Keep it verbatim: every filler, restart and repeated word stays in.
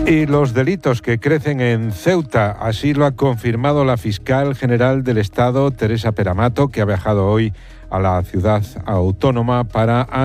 Y los delitos que crecen en Ceuta, así lo ha confirmado la fiscal general del Estado, Teresa Peramato, que ha viajado hoy a la ciudad autónoma para